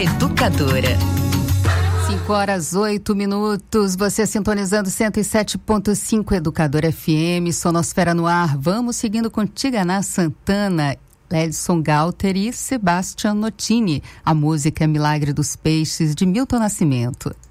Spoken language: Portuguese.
Educadora. 5h08, você sintonizando 107.5 Educadora FM, Sonosfera no ar. Vamos seguindo com Tigana Santana, Ledson Galter e Sebastian Notini. A música é Milagre dos Peixes, de Milton Nascimento.